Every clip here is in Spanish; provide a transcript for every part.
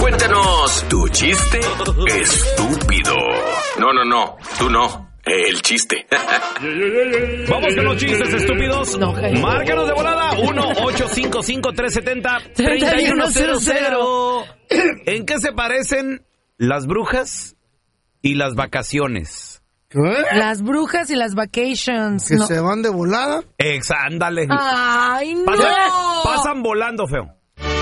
Cuéntanos tu chiste estúpido. No, tú no. El chiste. Vamos con los chistes estúpidos. No, Márcanos de volada. 1-855-370-3100. ¿En qué se parecen las brujas y las vacaciones? ¿Qué? Las brujas y las vacations. ¿Que no. se van de volada? Ándale. ¡Ay, no! Pasan volando, feo.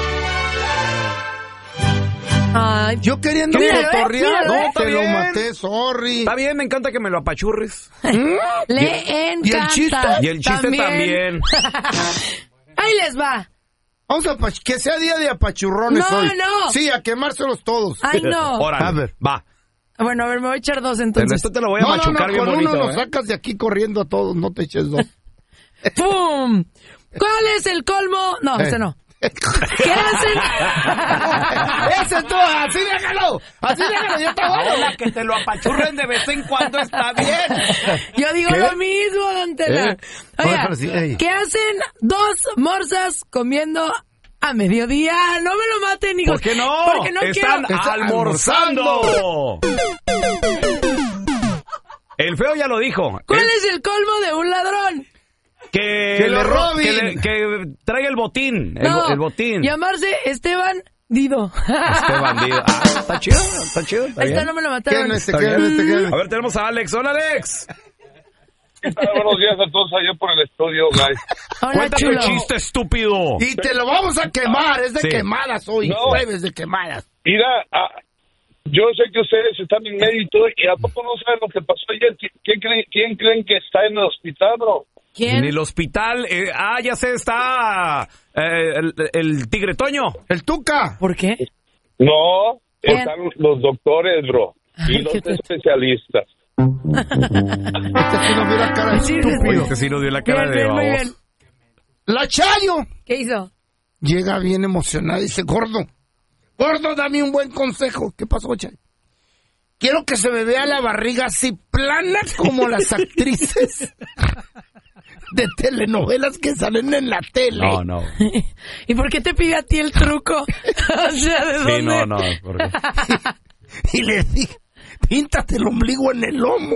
Ay, Yo queriendo Míralo, cotorrear. míralo, No, está te lo bien. maté, sorry. Está bien, me encanta que me lo apachurres. le encanta. ¿Y el chiste? Y el chiste también. Ahí les va. Vamos a que sea día de apachurrones No, hoy. no. Sí, a quemárselos todos. Ay, no. Órale, A ver. va. Bueno, a ver, me voy a echar dos Pero entonces. esto te lo voy a machucar bien con bonito. uno nos sacas de aquí corriendo a todos, no te eches dos. ¡Pum! ¿Cuál es el colmo? No, ese no. ¿Qué hacen? ¡Ese tú! ¡Así déjalo! ¡Ya está bueno! Ahora que te lo apachurren de vez en cuando está bien. Yo digo ¿Qué? lo mismo, don Tela. Oiga, Pero sí, ey. ¿qué hacen dos morsas comiendo a mediodía? No me lo maten, hijos. ¿Por qué no? Porque no Están quiero. almorzando. El feo ya lo dijo. ¿Cuál es el colmo de un ladrón? Que lo le roben. que traiga el botín. El botín. Llamarse Esteban Dido. Este bandido. Está chido, está chido. Está Esta bien. no me lo mataron. Está bien. A ver, tenemos a Alex. Hola, Alex. Buenos días a todos allá por el estudio, guys. Hola, Cuéntame chulo. el chiste, estúpido. Y te lo vamos a quemar, es de Sí. quemadas hoy, No. jueves de quemadas. Mira, yo sé que ustedes están en medio y todo, y ¿a poco no saben lo que pasó ayer? ¿Quién creen que está en el hospital, bro? En ¿Quién? el hospital. Ya sé, está el tigre Toño. El Tuca. ¿Por qué? No, ¿Quién? están los doctores, bro, y Ay, los qué triste. especialistas. Este sí nos vio la cara de Sí, estúpido. Este sí nos dio la cara Bien, de bien, muy baboso. bien. La Chayo ¿Qué hizo? llega bien emocionada y dice, gordo, dame un buen consejo. ¿Qué pasó, Chayo? Quiero que se me vea la barriga así plana como las actrices de telenovelas que salen en la tele. No. ¿Y por qué te pide a ti el truco? O sea, ¿de dónde? Sí, no. Porque... Y le dije, píntate el ombligo en el lomo.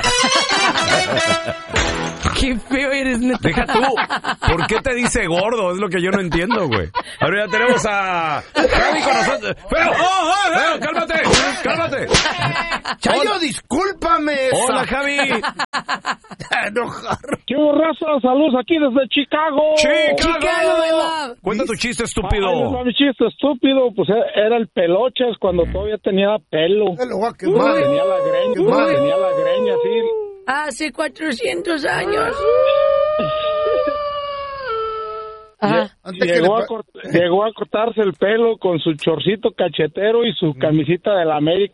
Qué feo eres, neta. Deja tú. ¿Por qué te dice gordo? Es lo que yo no entiendo, güey. Ahora ya tenemos a Javi con nosotros. ¡Feo! ¡Feo! ¡Cálmate! Chayo, discúlpame. Hola, Javi. ¡Qué borrazo! ¡Saludos aquí desde Chicago! Chicago, my love. Cuenta tu chiste, Ahí les va estúpido. mi chiste estúpido, pues era el Pelochas cuando todavía tenía pelo. Te lo voy a quemar. Tenía la greña así. Hace 400 años. Ajá. Antes que Llegó a cortarse el pelo con su chorcito cachetero y su camisita de la América